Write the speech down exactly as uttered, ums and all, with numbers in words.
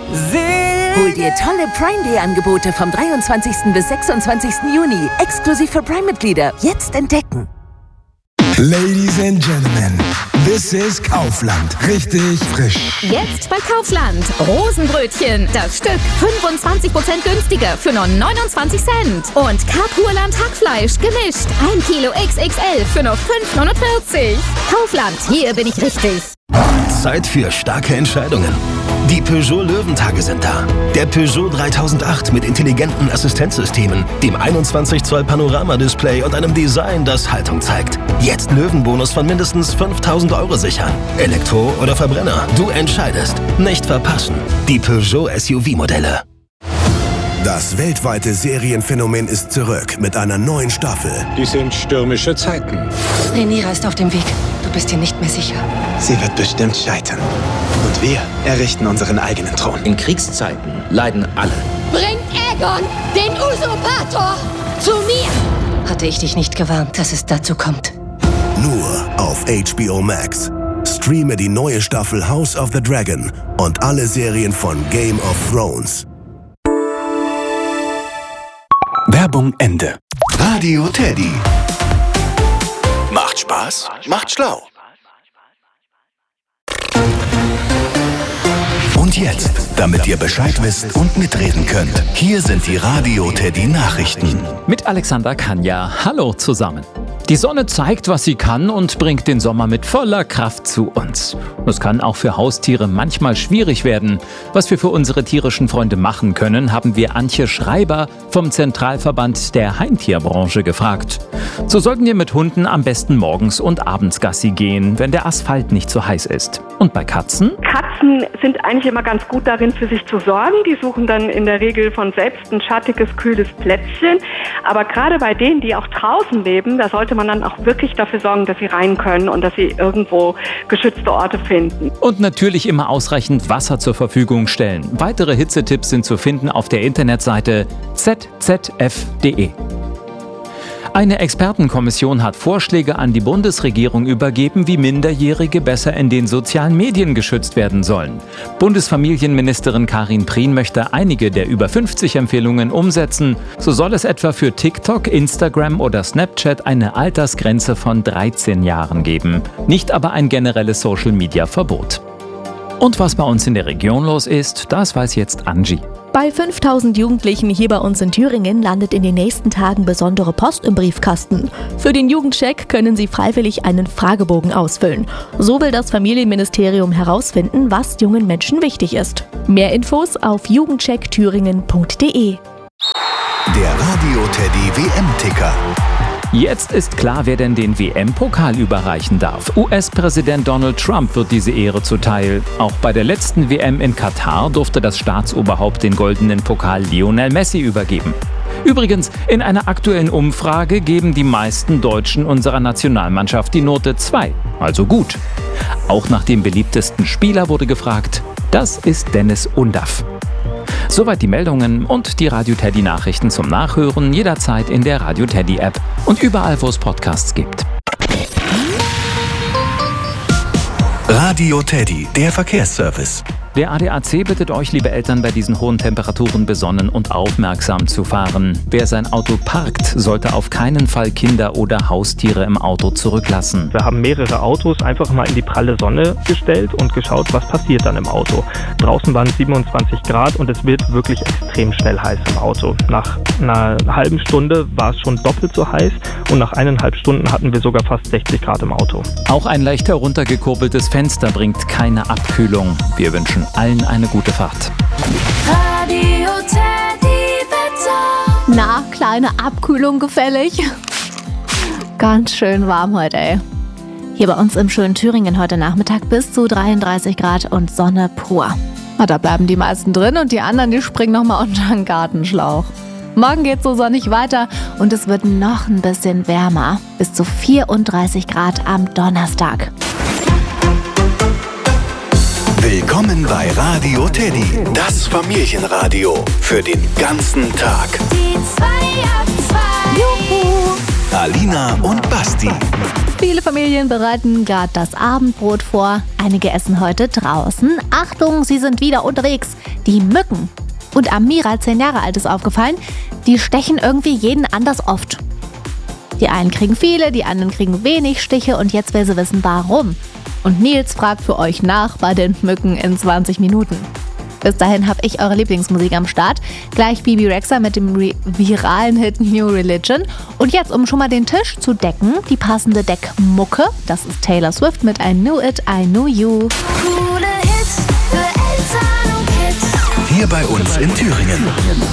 Hol dir tolle Prime Day Angebote vom dreiundzwanzigsten bis sechsundzwanzigsten Juni. Exklusiv für Prime-Mitglieder. Jetzt entdecken. Ladies and Gentlemen, this is Kaufland. Richtig frisch. Jetzt bei Kaufland. Rosenbrötchen. Das Stück fünfundzwanzig Prozent günstiger für nur neunundzwanzig Cent. Und Kapurland Hackfleisch gemischt. ein Kilo X X L für nur fünf neunundvierzig. Kaufland, hier bin ich richtig. Zeit für starke Entscheidungen. Die Peugeot Löwentage sind da. Der Peugeot dreitausendacht mit intelligenten Assistenzsystemen, dem einundzwanzig Zoll Panoramadisplay und einem Design, das Haltung zeigt. Jetzt Löwenbonus von mindestens fünftausend Euro sichern. Elektro oder Verbrenner, du entscheidest. Nicht verpassen. Die Peugeot S U V-Modelle. Das weltweite Serienphänomen ist zurück mit einer neuen Staffel. Die sind stürmische Zeiten. Rhaenyra ist auf dem Weg. Du bist dir nicht mehr sicher. Sie wird bestimmt scheitern. Und wir errichten unseren eigenen Thron. In Kriegszeiten leiden alle. Bringt Aegon, den Usurpator, zu mir! Hatte ich dich nicht gewarnt, dass es dazu kommt? Nur auf H B O Max. Streame die neue Staffel House of the Dragon und alle Serien von Game of Thrones. Werbung Ende. Radio Teddy. Macht Spaß, macht schlau. Und jetzt, damit ihr Bescheid wisst und mitreden könnt, hier sind die Radio Teddy Nachrichten. Mit Alexander Kanja. Hallo zusammen. Die Sonne zeigt, was sie kann und bringt den Sommer mit voller Kraft zu uns. Es kann auch für Haustiere manchmal schwierig werden. Was wir für unsere tierischen Freunde machen können, haben wir Antje Schreiber vom Zentralverband der Heimtierbranche gefragt. So sollten wir mit Hunden am besten morgens und abends Gassi gehen, wenn der Asphalt nicht so heiß ist. Und bei Katzen? Katzen sind eigentlich immer ganz gut darin, für sich zu sorgen. Die suchen dann in der Regel von selbst ein schattiges, kühles Plätzchen. Aber gerade bei denen, die auch draußen leben, da sollte man dann auch wirklich dafür sorgen, dass sie rein können und dass sie irgendwo geschützte Orte finden. Und natürlich immer ausreichend Wasser zur Verfügung stellen. Weitere Hitzetipps sind zu finden auf der Internetseite z z f punkt d e. Eine Expertenkommission hat Vorschläge an die Bundesregierung übergeben, wie Minderjährige besser in den sozialen Medien geschützt werden sollen. Bundesfamilienministerin Karin Prien möchte einige der über fünfzig Empfehlungen umsetzen. So soll es etwa für TikTok, Instagram oder Snapchat eine Altersgrenze von dreizehn Jahren geben. Nicht aber ein generelles Social-Media-Verbot. Und was bei uns in der Region los ist, das weiß jetzt Angie. Bei fünftausend Jugendlichen hier bei uns in Thüringen landet in den nächsten Tagen besondere Post im Briefkasten. Für den Jugendcheck können Sie freiwillig einen Fragebogen ausfüllen. So will das Familienministerium herausfinden, was jungen Menschen wichtig ist. Mehr Infos auf jugendcheck thüringen punkt d e. Der Radio Teddy W M-Ticker. Jetzt ist klar, wer denn den W M-Pokal überreichen darf. U S-Präsident Donald Trump wird diese Ehre zuteil. Auch bei der letzten W M in Katar durfte das Staatsoberhaupt den goldenen Pokal Lionel Messi übergeben. Übrigens, in einer aktuellen Umfrage geben die meisten Deutschen unserer Nationalmannschaft die Note zwei, also gut. Auch nach dem beliebtesten Spieler wurde gefragt, das ist Dennis Undaff. Soweit die Meldungen und die Radio Teddy Nachrichten zum Nachhören jederzeit in der Radio Teddy App und überall, wo es Podcasts gibt. Radio Teddy, der Verkehrsservice. Der A D A C bittet euch, liebe Eltern, bei diesen hohen Temperaturen besonnen und aufmerksam zu fahren. Wer sein Auto parkt, sollte auf keinen Fall Kinder oder Haustiere im Auto zurücklassen. Wir haben mehrere Autos einfach mal in die pralle Sonne gestellt und geschaut, was passiert dann im Auto. Draußen waren es siebenundzwanzig Grad und es wird wirklich extrem schnell heiß im Auto. Nach einer halben Stunde war es schon doppelt so heiß und nach eineinhalb Stunden hatten wir sogar fast sechzig Grad im Auto. Auch ein leicht heruntergekurbeltes Fenster bringt keine Abkühlung. Wir wünschen allen eine gute Fahrt. Radio Teddy Wetter. Na, kleine Abkühlung gefällig? Ganz schön warm heute, ey. Hier bei uns im schönen Thüringen heute Nachmittag bis zu dreiunddreißig Grad und Sonne pur. Na, da bleiben die meisten drin und die anderen, die springen nochmal unter den Gartenschlauch. Morgen geht's so sonnig weiter und es wird noch ein bisschen wärmer. Bis zu vierunddreißig Grad am Donnerstag. Willkommen bei Radio Teddy, das Familienradio für den ganzen Tag. Die zwei ab zwei. Juhu! Alina und Basti. Viele Familien bereiten gerade das Abendbrot vor. Einige essen heute draußen. Achtung, sie sind wieder unterwegs. Die Mücken. Und Amira, zehn Jahre alt, ist aufgefallen, die stechen irgendwie jeden anders oft. Die einen kriegen viele, die anderen kriegen wenig Stiche und jetzt will sie wissen, warum. Und Nils fragt für euch nach bei den Mücken in zwanzig Minuten. Bis dahin habe ich eure Lieblingsmusik am Start. Gleich Bibi Rexha mit dem re- viralen Hit New Religion. Und jetzt, um schon mal den Tisch zu decken, die passende Deckmucke. Das ist Taylor Swift mit I Knew It, I Knew You. Hier bei uns in Thüringen.